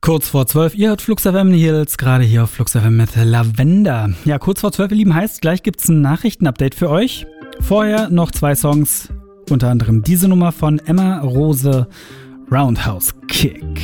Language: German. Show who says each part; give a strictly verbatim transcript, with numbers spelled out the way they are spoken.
Speaker 1: Kurz vor zwölf, ihr hört Flux F M, Nils, gerade hier auf Flux F M mit Lavender. Ja, kurz vor zwölf, ihr Lieben, heißt, gleich gibt's ein Nachrichtenupdate für euch. Vorher noch zwei Songs, unter anderem diese Nummer von Emma Rose, Roundhouse Kick.